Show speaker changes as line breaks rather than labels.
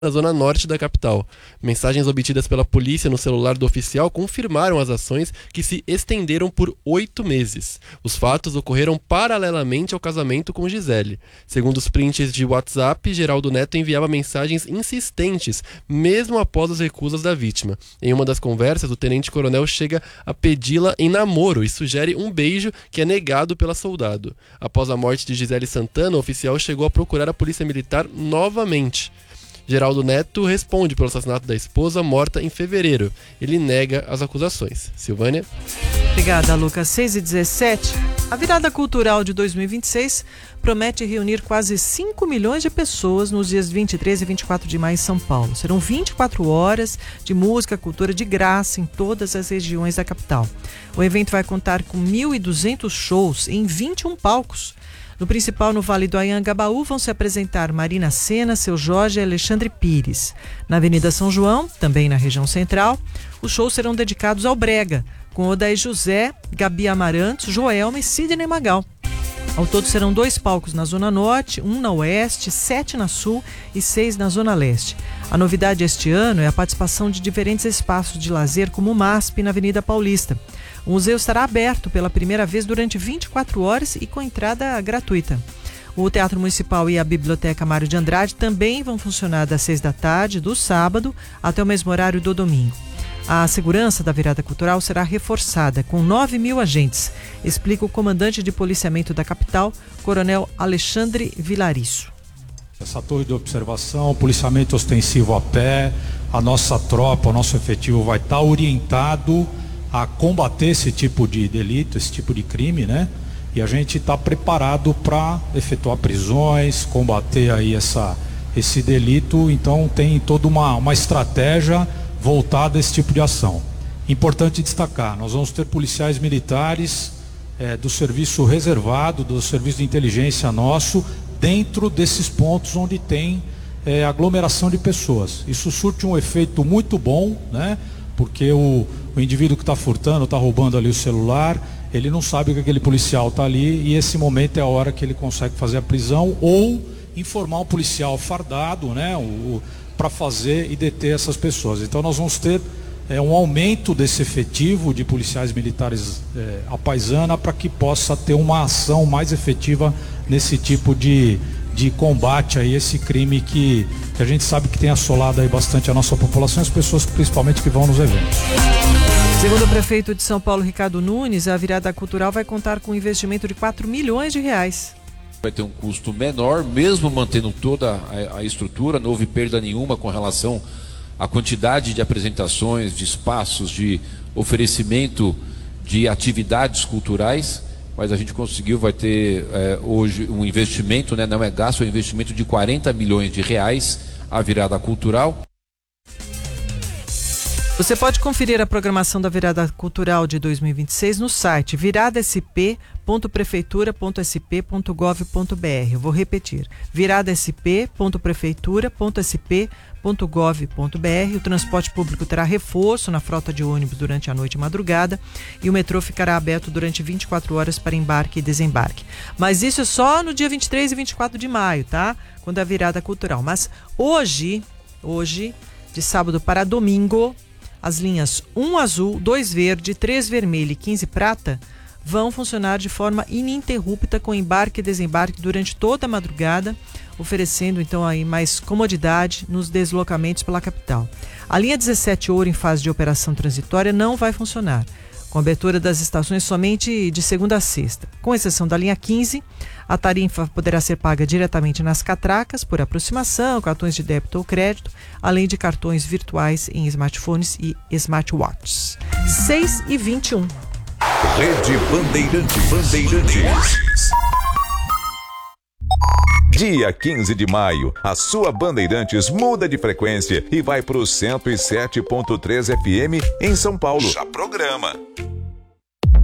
na zona norte da capital. Mensagens obtidas pela polícia no celular do oficial confirmaram as ações, que se estenderam por 8 meses. Os fatos ocorreram paralelamente ao casamento com Gisele. Segundo os prints de WhatsApp, Geraldo Neto enviava mensagens insistentes, mesmo após as recusas da vítima. Em uma das conversas, o tenente-coronel chega a pedi-la em namoro e sugere um beijo, que é negado pela soldado. Após a morte de Gisele Santana, o oficial chegou a procurar a polícia militar novamente. Geraldo Neto responde pelo assassinato da esposa, morta em fevereiro. Ele nega as acusações. Silvânia?
Obrigada, Lucas. 6h17. A virada cultural de 2026 promete reunir quase 5 milhões de pessoas nos dias 23 e 24 de maio em São Paulo. Serão 24 horas de música, cultura de graça em todas as regiões da capital. O evento vai contar com 1.200 shows em 21 palcos. No principal, no Vale do Anhangabaú, vão se apresentar Marina Sena, Seu Jorge e Alexandre Pires. Na Avenida São João, também na região central, os shows serão dedicados ao brega, com Odair José, Gabi Amarantos, Joelma e Sidney Magal. Ao todo serão 2 palcos na Zona Norte, 1 na Oeste, 7 na Sul e 6 na Zona Leste. A novidade este ano é a participação de diferentes espaços de lazer, como o MASP na Avenida Paulista. O museu estará aberto pela primeira vez durante 24 horas e com entrada gratuita. O Teatro Municipal e a Biblioteca Mário de Andrade também vão funcionar das 6 da tarde do sábado até o mesmo horário do domingo. A segurança da virada cultural será reforçada com 9.000 agentes, explica o comandante de policiamento da capital, Coronel Alexandre Vilariço.
Essa torre de observação, policiamento ostensivo a pé, a nossa tropa, o nosso efetivo vai estar orientado a combater esse tipo de delito, esse tipo de crime, né? E a gente está preparado para efetuar prisões, combater aí esse delito. Então tem toda uma estratégia voltada a esse tipo de ação. Importante destacar, nós vamos ter policiais militares do serviço reservado, do serviço de inteligência nosso, dentro desses pontos onde tem aglomeração de pessoas. Isso surte um efeito muito bom, né? Porque o indivíduo que está furtando, está roubando ali o celular, ele não sabe que aquele policial está ali, e esse momento é a hora que ele consegue fazer a prisão ou informar um policial fardado, né, para fazer e deter essas pessoas. Então nós vamos ter um aumento desse efetivo de policiais militares à paisana, para que possa ter uma ação mais efetiva nesse tipo de combate a esse crime que a gente sabe que tem assolado aí bastante a nossa população, as pessoas principalmente que vão nos eventos.
Segundo o prefeito de São Paulo, Ricardo Nunes, a virada cultural vai contar com um investimento de 4 milhões de reais.
Vai ter um custo menor, mesmo mantendo toda a estrutura, não houve perda nenhuma com relação à quantidade de apresentações, de espaços, de oferecimento de atividades culturais. Mas a gente conseguiu, vai ter hoje um investimento, né, não é gasto, é um investimento de 40 milhões de reais, a virada cultural.
Você pode conferir a programação da virada cultural de 2026 no site viradasp.prefeitura.sp.gov.br. Eu vou repetir, viradasp.prefeitura.sp.gov.br. O transporte público terá reforço na frota de ônibus durante a noite e madrugada, e o metrô ficará aberto durante 24 horas para embarque e desembarque. Mas isso é só no dia 23 e 24 de maio, tá? Quando é a virada cultural. Mas hoje, de sábado para domingo, as linhas 1 azul, 2 verde, 3 vermelho e 15 prata vão funcionar de forma ininterrupta, com embarque e desembarque durante toda a madrugada, oferecendo então aí mais comodidade nos deslocamentos pela capital. A linha 17 ouro, em fase de operação transitória, não vai funcionar, com abertura das estações somente de segunda a sexta. Com exceção da linha 15, a tarifa poderá ser paga diretamente nas catracas, por aproximação, cartões de débito ou crédito, além de cartões virtuais em smartphones e smartwatches. 6h21.
Rede Bandeirantes. Dia 15 de maio, a sua Bandeirantes muda de frequência e vai para o 107.3 FM em São Paulo. Já programa.